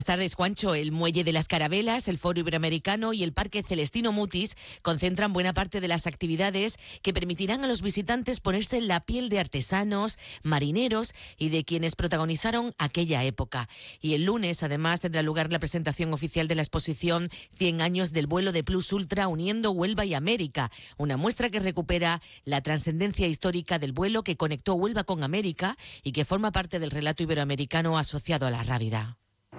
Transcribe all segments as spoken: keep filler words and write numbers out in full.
Buenas tardes, Juancho. El Muelle de las Carabelas, el Foro Iberoamericano y el Parque Celestino Mutis concentran buena parte de las actividades que permitirán a los visitantes ponerse en la piel de artesanos, marineros y de quienes protagonizaron aquella época. Y el lunes, además, tendrá lugar la presentación oficial de la exposición cien años del vuelo de Plus Ultra uniendo Huelva y América, una muestra que recupera la trascendencia histórica del vuelo que conectó Huelva con América y que forma parte del relato iberoamericano asociado a la Rábida.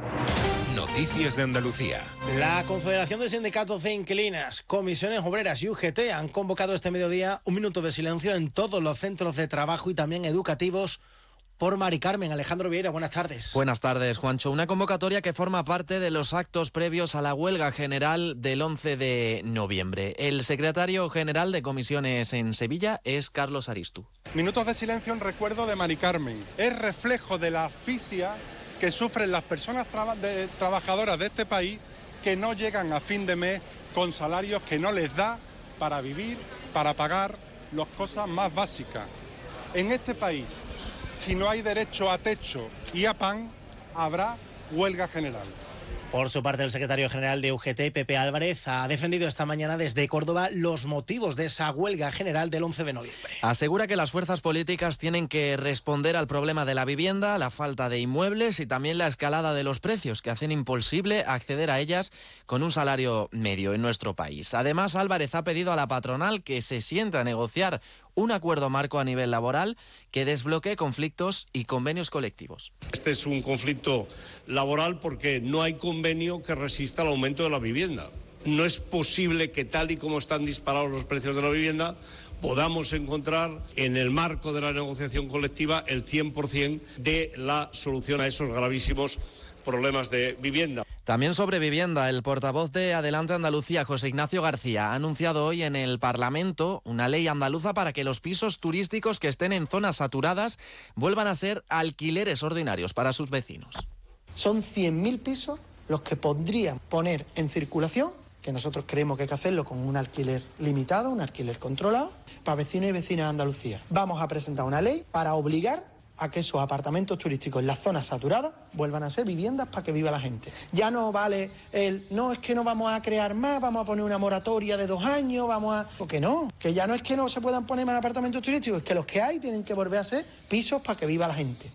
Noticias de Andalucía. La Confederación de Sindicatos de Inquilinas, Comisiones Obreras y U G T han convocado este mediodía un minuto de silencio en todos los centros de trabajo y también educativos por Mari Carmen. Alejandro Vieira, buenas tardes. Buenas tardes, Juancho. Una convocatoria que forma parte de los actos previos a la huelga general del once de noviembre. El secretario general de Comisiones en Sevilla es Carlos Aristu. Minutos de silencio en recuerdo de Mari Carmen. Es reflejo de la asfixia que sufren las personas traba- de, trabajadoras de este país que no llegan a fin de mes con salarios que no les da para vivir, para pagar las cosas más básicas. En este país, si no hay derecho a techo y a pan, habrá huelga general. Por su parte, el secretario general de U G T, Pepe Álvarez, ha defendido esta mañana desde Córdoba los motivos de esa huelga general del once de noviembre. Asegura que las fuerzas políticas tienen que responder al problema de la vivienda, la falta de inmuebles y también la escalada de los precios que hacen imposible acceder a ellas con un salario medio en nuestro país. Además, Álvarez ha pedido a la patronal que se siente a negociar un acuerdo marco a nivel laboral que desbloquee conflictos y convenios colectivos. Este es un conflicto laboral porque no hay convenio que resista al aumento de la vivienda. No es posible que, tal y como están disparados los precios de la vivienda, podamos encontrar en el marco de la negociación colectiva el cien por ciento de la solución a esos gravísimos problemas de vivienda. También sobre vivienda, el portavoz de Adelante Andalucía, José Ignacio García, ha anunciado hoy en el Parlamento una ley andaluza para que los pisos turísticos que estén en zonas saturadas vuelvan a ser alquileres ordinarios para sus vecinos. Son cien mil pisos los que podrían poner en circulación, que nosotros creemos que hay que hacerlo con un alquiler limitado, un alquiler controlado, para vecinos y vecinas de Andalucía. Vamos a presentar una ley para obligar a que esos apartamentos turísticos en las zonas saturadas vuelvan a ser viviendas para que viva la gente. Ya no vale el, no, es que no vamos a crear más, vamos a poner una moratoria de dos años, vamos a... O que no, que ya no es que no se puedan poner más apartamentos turísticos, es que los que hay tienen que volver a ser pisos para que viva la gente.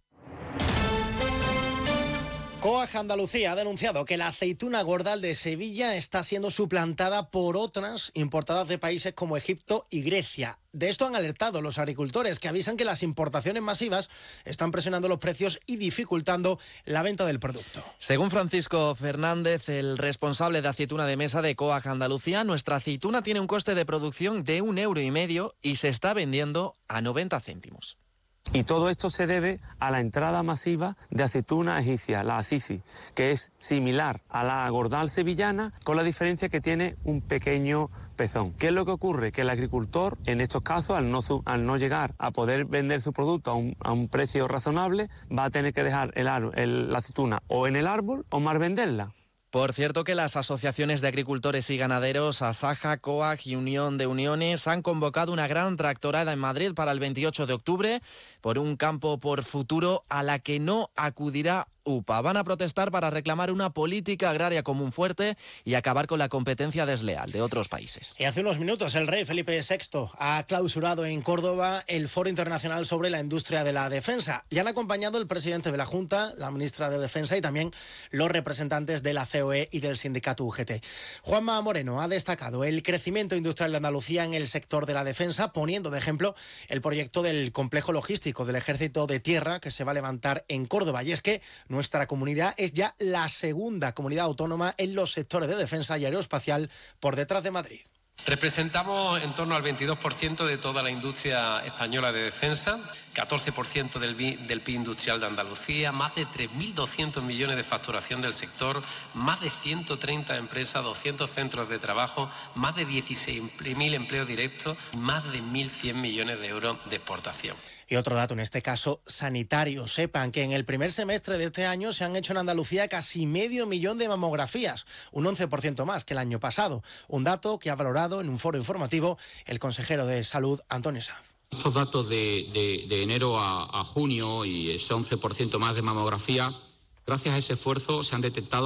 COAG Andalucía ha denunciado que la aceituna Gordal de Sevilla está siendo suplantada por otras importadas de países como Egipto y Grecia. De esto han alertado los agricultores, que avisan que las importaciones masivas están presionando los precios y dificultando la venta del producto. Según Francisco Fernández, el responsable de aceituna de mesa de COAG Andalucía, nuestra aceituna tiene un coste de producción de un euro y medio y se está vendiendo a noventa céntimos. Y todo esto se debe a la entrada masiva de aceituna egipcia, la Asisi, que es similar a la Gordal sevillana, con la diferencia que tiene un pequeño pezón. ¿Qué es lo que ocurre? Que el agricultor, en estos casos, al no, al no llegar a poder vender su producto a un, a un precio razonable, va a tener que dejar el, el, la aceituna o en el árbol o más venderla. Por cierto que las asociaciones de agricultores y ganaderos, ASAJA, COAG y Unión de Uniones, han convocado una gran tractorada en Madrid para el veintiocho de octubre por un campo por futuro a la que no acudirá U P A. Van a protestar para reclamar una política agraria común fuerte y acabar con la competencia desleal de otros países. Y hace unos minutos el rey Felipe sexto ha clausurado en Córdoba el Foro Internacional sobre la Industria de la Defensa. Le han acompañado el presidente de la Junta, la ministra de Defensa y también los representantes de la C O E y del sindicato U G T. Juanma Moreno ha destacado el crecimiento industrial de Andalucía en el sector de la defensa, poniendo de ejemplo el proyecto del complejo logístico del Ejército de Tierra que se va a levantar en Córdoba. Y es que nuestra comunidad es ya la segunda comunidad autónoma en los sectores de defensa y aeroespacial por detrás de Madrid. Representamos en torno al veintidós por ciento de toda la industria española de defensa, catorce por ciento del, del P I B industrial de Andalucía, más de tres mil doscientos millones de facturación del sector, más de ciento treinta empresas, doscientos centros de trabajo, más de dieciséis mil empleos directos y más de mil cien millones de euros de exportación. Y otro dato, en este caso sanitario. Sepan que en el primer semestre de este año se han hecho en Andalucía casi medio millón de mamografías, un once por ciento más que el año pasado. Un dato que ha valorado en un foro informativo el consejero de Salud, Antonio Sanz. Estos datos de, de, de enero a, a junio y ese once por ciento más de mamografía Gracias a ese esfuerzo se han detectado